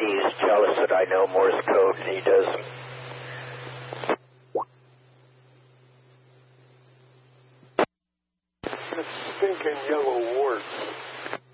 He's jealous that I know Morse code and he doesn't. That stinking yellow wart.